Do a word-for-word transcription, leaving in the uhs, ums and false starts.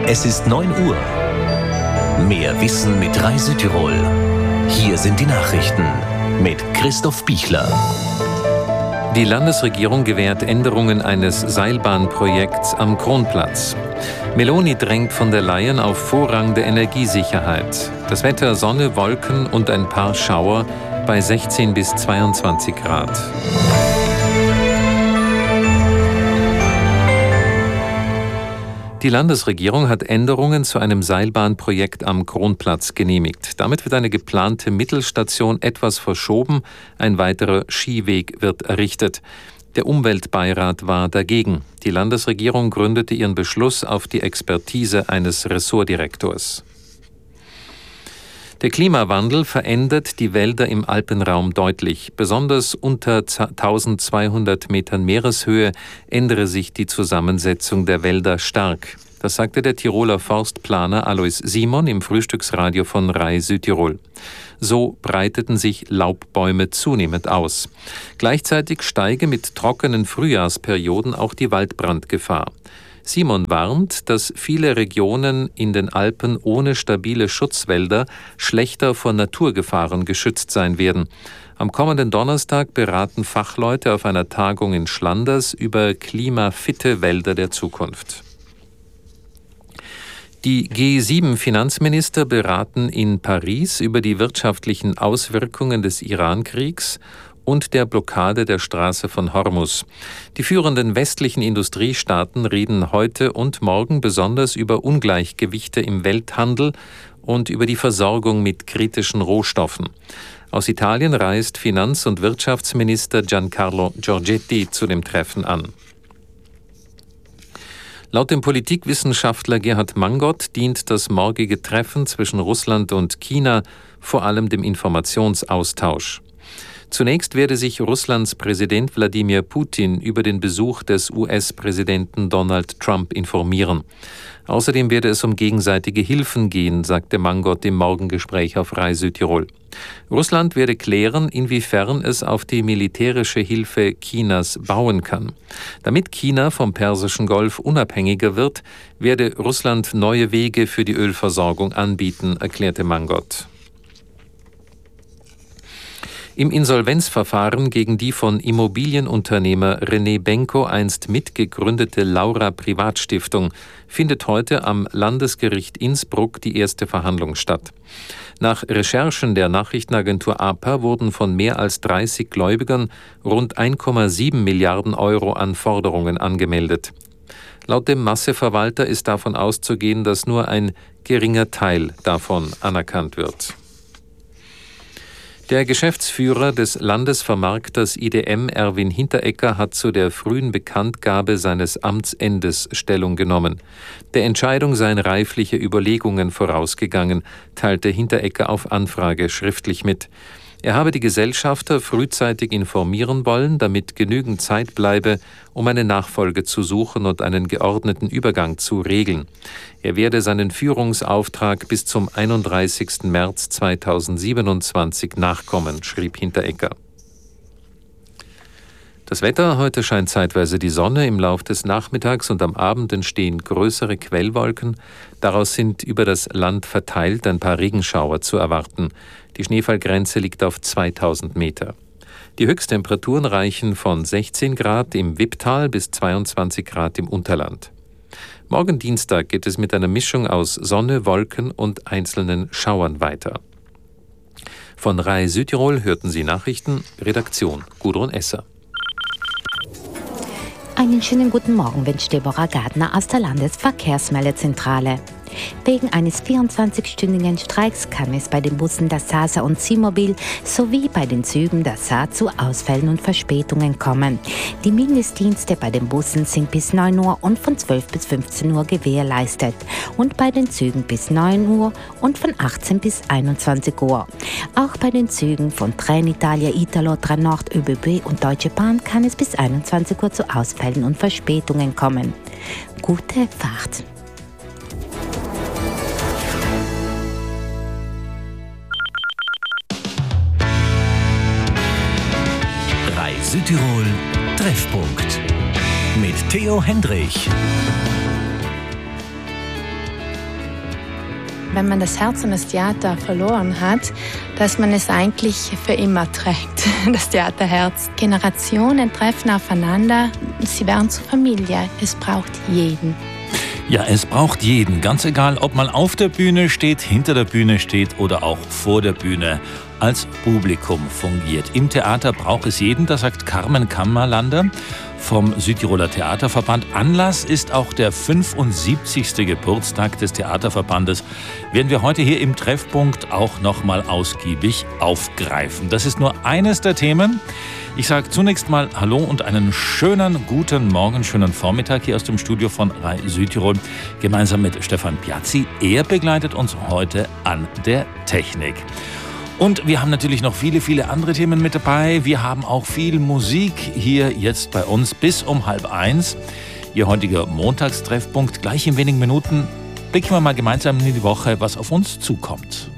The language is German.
Es ist neun Uhr. Mehr Wissen mit Rai Südtirol. Hier sind die Nachrichten mit Christoph Bichler. Die Landesregierung gewährt Änderungen eines Seilbahnprojekts am Kronplatz. Meloni drängt von der Leyen auf Vorrang der Energiesicherheit. Das Wetter Sonne, Wolken und ein paar Schauer bei sechzehn bis zweiundzwanzig Grad. Die Landesregierung hat Änderungen zu einem Seilbahnprojekt am Kronplatz genehmigt. Damit wird eine geplante Mittelstation etwas verschoben, ein weiterer Skiweg wird errichtet. Der Umweltbeirat war dagegen. Die Landesregierung gründete ihren Beschluss auf die Expertise eines Ressortdirektors. Der Klimawandel verändert die Wälder im Alpenraum deutlich. Besonders unter eintausendzweihundert Metern Meereshöhe ändere sich die Zusammensetzung der Wälder stark. Das sagte der Tiroler Forstplaner Alois Simon im Frühstücksradio von Rai Südtirol. So breiteten sich Laubbäume zunehmend aus. Gleichzeitig steige mit trockenen Frühjahrsperioden auch die Waldbrandgefahr. Simon warnt, dass viele Regionen in den Alpen ohne stabile Schutzwälder schlechter vor Naturgefahren geschützt sein werden. Am kommenden Donnerstag beraten Fachleute auf einer Tagung in Schlanders über klimafitte Wälder der Zukunft. Die G sieben Finanzminister beraten in Paris über die wirtschaftlichen Auswirkungen des Iran-Kriegs und der Blockade der Straße von Hormuz. Die führenden westlichen Industriestaaten reden heute und morgen besonders über Ungleichgewichte im Welthandel und über die Versorgung mit kritischen Rohstoffen. Aus Italien reist Finanz- und Wirtschaftsminister Giancarlo Giorgetti zu dem Treffen an. Laut dem Politikwissenschaftler Gerhard Mangott dient das morgige Treffen zwischen Russland und China vor allem dem Informationsaustausch. Zunächst werde sich Russlands Präsident Wladimir Putin über den Besuch des U S-Präsidenten Donald Trump informieren. Außerdem werde es um gegenseitige Hilfen gehen, sagte Mangott im Morgengespräch auf Rai Südtirol. Russland werde klären, inwiefern es auf die militärische Hilfe Chinas bauen kann. Damit China vom Persischen Golf unabhängiger wird, werde Russland neue Wege für die Ölversorgung anbieten, erklärte Mangott. Im Insolvenzverfahren gegen die von Immobilienunternehmer René Benko einst mitgegründete Laura Privatstiftung findet heute am Landesgericht Innsbruck die erste Verhandlung statt. Nach Recherchen der Nachrichtenagentur A P A wurden von mehr als dreißig Gläubigern rund eins Komma sieben Milliarden Euro an Forderungen angemeldet. Laut dem Masseverwalter ist davon auszugehen, dass nur ein geringer Teil davon anerkannt wird. Der Geschäftsführer des Landesvermarkters I D M, Erwin Hinteregger, hat zu der frühen Bekanntgabe seines Amtsendes Stellung genommen. Der Entscheidung seien reifliche Überlegungen vorausgegangen, teilte Hinteregger auf Anfrage schriftlich mit. Er habe die Gesellschafter frühzeitig informieren wollen, damit genügend Zeit bleibe, um eine Nachfolge zu suchen und einen geordneten Übergang zu regeln. Er werde seinen Führungsauftrag bis zum einunddreißigsten März zweitausendsiebenundzwanzig nachkommen, schrieb Hinteregger. Das Wetter: Heute scheint zeitweise die Sonne, im Lauf des Nachmittags und am Abend entstehen größere Quellwolken. Daraus sind über das Land verteilt ein paar Regenschauer zu erwarten. Die Schneefallgrenze liegt auf zweitausend Meter. Die Höchsttemperaturen reichen von sechzehn Grad im Wipptal bis zweiundzwanzig Grad im Unterland. Morgen Dienstag geht es mit einer Mischung aus Sonne, Wolken und einzelnen Schauern weiter. Von Rai Südtirol hörten Sie Nachrichten, Redaktion Gudrun Esser. Einen schönen guten Morgen wünscht Deborah Gardner aus der Landesverkehrsmeldezentrale. Wegen eines vierundzwanzigstündigen Streiks kam es bei den Bussen der Sasa und Simobil sowie bei den Zügen der S A zu Ausfällen und Verspätungen kommen. Die Mindestdienste bei den Bussen sind bis neun Uhr und von zwölf bis fünfzehn Uhr gewährleistet und bei den Zügen bis neun Uhr und von achtzehn bis einundzwanzig Uhr. Auch bei den Zügen von Trenitalia, Italo, Trenord, ÖBB und Deutsche Bahn kann es bis einundzwanzig Uhr zu Ausfällen und Verspätungen kommen. Gute Fahrt! Südtirol Treffpunkt mit Theo Hendrich. wenn man das Herz an das Theater verloren hat, dass man es eigentlich für immer trägt, das Theaterherz. Generationen treffen aufeinander, sie werden zur Familie. Es braucht jeden. Ja, es braucht jeden, ganz egal, ob man auf der Bühne steht, hinter der Bühne steht oder auch vor der Bühne als Publikum fungiert. Im Theater braucht es jeden, das sagt Carmen Kammerlander vom Südtiroler Theaterverband. Anlass ist auch der fünfundsiebzigste Geburtstag des Theaterverbandes. Werden wir heute hier im Treffpunkt auch noch mal ausgiebig aufgreifen. Das ist nur eines der Themen. Ich sage zunächst mal Hallo und einen schönen guten Morgen, schönen Vormittag hier aus dem Studio von R A I Südtirol, gemeinsam mit Stefan Piazzi. Er begleitet uns heute an der Technik. Und wir haben natürlich noch viele, viele andere Themen mit dabei. Wir haben auch viel Musik hier jetzt bei uns bis um halb eins. Ihr heutiger Montagstreffpunkt. Gleich in wenigen Minuten blicken wir mal gemeinsam in die Woche, was auf uns zukommt.